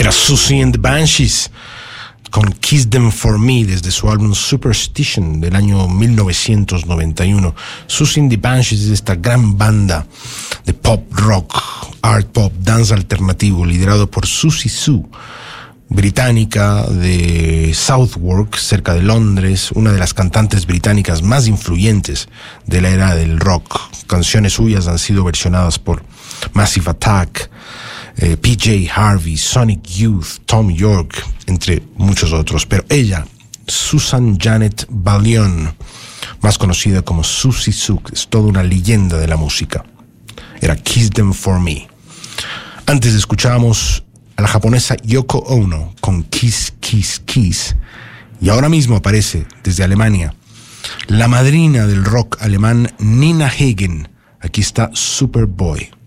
Era Susie and the Banshees con Kiss Them For Me desde su álbum Superstition del año 1991. Susie and the Banshees es esta gran banda de pop rock, art pop, dance alternativo liderado por Siouxsie Sioux, británica de Southwark, cerca de Londres, una de las cantantes británicas más influyentes de la era del rock. Canciones suyas han sido versionadas por Massive Attack, PJ Harvey, Sonic Youth, Tom York, entre muchos otros. Pero ella, Susan Janet Ballion, más conocida como Siouxsie Sioux, es toda una leyenda de la música. Era Kiss Them For Me. Antes escuchábamos a la japonesa Yoko Ono con Kiss Kiss Kiss, y ahora mismo aparece desde Alemania la madrina del rock alemán, Nina Hagen. Aquí está Superboy.